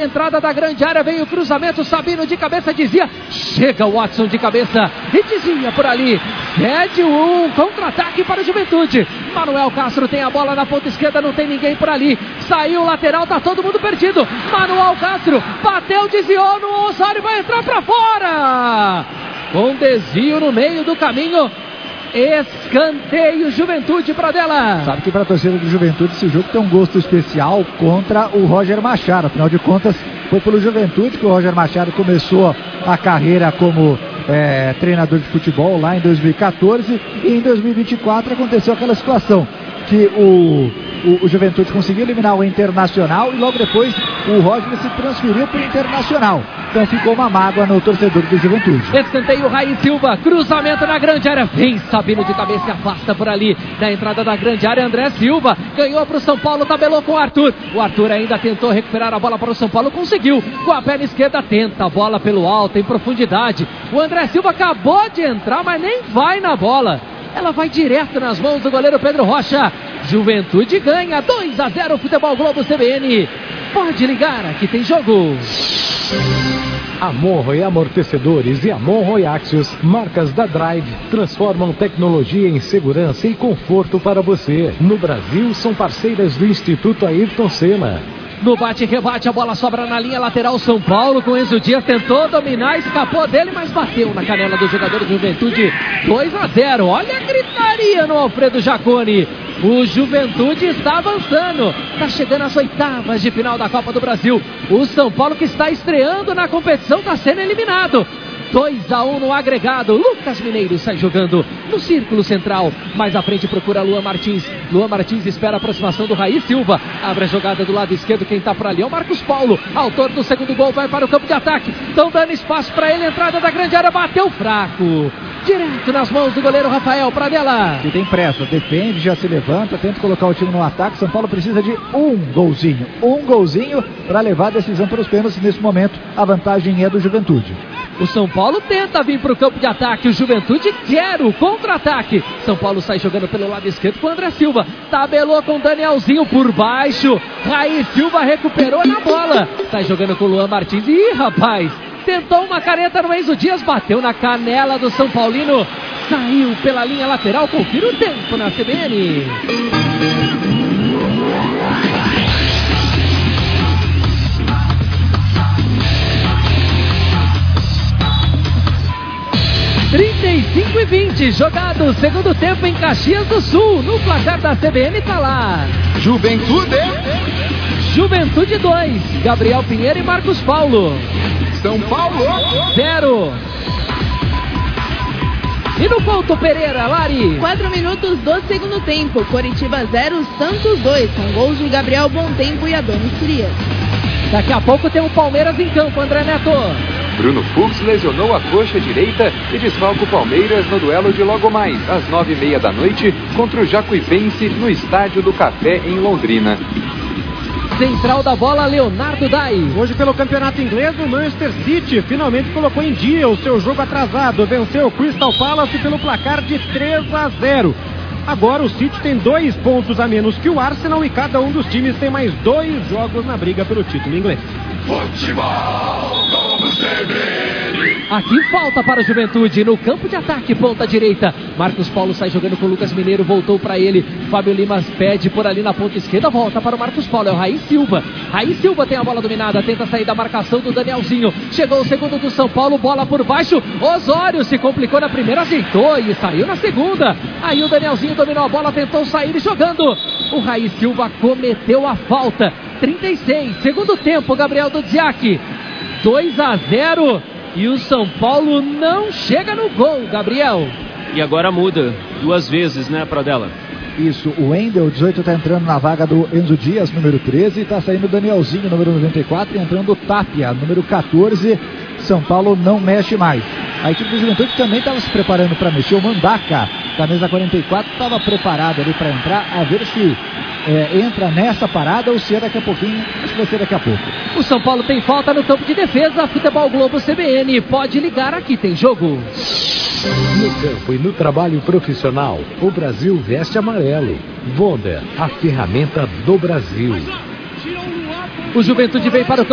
Entrada da grande área, vem o cruzamento, Sabino de cabeça, dizia, chega o Watson de cabeça, e dizia por ali, cede um contra-ataque para o Juventude. Manuel Castro tem a bola na ponta esquerda, não tem ninguém por ali, saiu o lateral, tá todo mundo perdido. Manuel Castro, bateu, desviou no Osório, vai entrar para fora, com desvio no meio do caminho. Escanteio, Juventude para dela. Sabe que para a torcida do Juventude esse jogo tem um gosto especial contra o Roger Machado. Afinal de contas, foi pelo Juventude que o Roger Machado começou a carreira como treinador de futebol lá em 2014. E em 2024 aconteceu aquela situação que o Juventude conseguiu eliminar o Internacional e logo depois o Roger se transferiu para o Internacional. Então ficou uma mágoa no torcedor do Juventude. Escanteio, Raí Silva, cruzamento na grande área, vem Sabino de cabeça e afasta por ali, na entrada da grande área, André Silva, ganhou para o São Paulo, tabelou com o Arthur. O Arthur ainda tentou recuperar a bola para o São Paulo, conseguiu, com a perna esquerda tenta a bola pelo alto, em profundidade. O André Silva acabou de entrar, mas nem vai na bola. Ela vai direto nas mãos do goleiro Pedro Rocha. Juventude ganha 2-0, Futebol Globo CBN. Pode ligar, aqui tem jogo. Monroe Amortecedores e Monroe Axios, marcas da Drive, transformam tecnologia em segurança e conforto para você. No Brasil, são parceiras do Instituto Ayrton Senna. No bate-rebate, a bola sobra na linha lateral. São Paulo com Enzo Dias, tentou dominar, escapou dele, mas bateu na canela do jogador do Juventude. 2-0, olha a gritaria no Alfredo Jaconi. O Juventude está avançando, está chegando às oitavas de final da Copa do Brasil. O São Paulo, que está estreando na competição, está sendo eliminado. 2-1 no agregado. Lucas Mineiro sai jogando no círculo central. Mais à frente procura Luan Martins. Luan Martins espera a aproximação do Raí Silva. Abre a jogada do lado esquerdo. Quem está por ali é o Marcos Paulo. Autor do segundo gol, vai para o campo de ataque. Estão dando espaço para ele. Entrada da grande área. Bateu fraco. Direto nas mãos do goleiro Rafael Pradella. E tem pressa, defende, já se levanta, tenta colocar o time no ataque. São Paulo precisa de um golzinho para levar a decisão para os pênaltis. Nesse momento, a vantagem é do Juventude. O São Paulo tenta vir para o campo de ataque. O Juventude quer o contra-ataque. São Paulo sai jogando pelo lado esquerdo com o André Silva. Tabelou com o Danielzinho por baixo. Raí Silva recuperou na bola. Sai jogando com o Luan Martins. Ih, rapaz, tentou uma careta no Enzo Dias. Bateu na canela do São Paulino. Saiu pela linha lateral. Confira o tempo na CBN. e 20, jogado segundo tempo em Caxias do Sul. No placar da CBN tá lá Juventude 2, Gabriel Pinheiro e Marcos Paulo. São Paulo 0. E no Couto Pereira, Lari. 4 minutos do segundo tempo. Coritiba 0, Santos 2, com gols de Gabriel Bontempo e Adonis Frias. Daqui a pouco tem o Palmeiras em campo, André Neto. Bruno Fux lesionou a coxa direita e desfalca o Palmeiras no duelo de logo mais, às 9h30 da noite, contra o Jacuipense no Estádio do Café, em Londrina. Central da bola, Leonardo Dai. Hoje pelo campeonato inglês, o Manchester City finalmente colocou em dia o seu jogo atrasado. Venceu o Crystal Palace pelo placar de 3-0. Agora o City tem 2 pontos a menos que o Arsenal e cada um dos times tem mais 2 jogos na briga pelo título inglês. Aqui falta para a Juventude, no campo de ataque, ponta direita. Marcos Paulo sai jogando com o Lucas Mineiro, voltou para ele. Fábio Lima pede por ali na ponta esquerda, volta para o Marcos Paulo, é o Raí Silva. Raí Silva tem a bola dominada, tenta sair da marcação do Danielzinho. Chegou o segundo do São Paulo, bola por baixo. Osório se complicou na primeira, ajeitou e saiu na segunda. Aí o Danielzinho dominou a bola, tentou sair jogando. O Raí Silva cometeu a falta. 36, segundo tempo, Gabriel Dudziak. 2-0 e o São Paulo não chega no gol, Gabriel. E agora muda 2 vezes, né, Pradella? Isso, o Wendel, 18, está entrando na vaga do Enzo Dias, número 13, está saindo o Danielzinho, número 94, e entrando o Tapia, número 14. São Paulo não mexe mais. A equipe do Juventude também estava se preparando para mexer. O Mandaca, camisa 44, estava preparado ali para entrar, a ver se entra nessa parada ou se é daqui a pouquinho. Acho que vai ser daqui a pouco. O São Paulo tem falta no campo de defesa. Futebol Globo CBN, pode ligar, aqui tem jogo. No campo e no trabalho profissional, o Brasil veste amarelo. Vonda, a ferramenta do Brasil. O Juventude vem para o campo.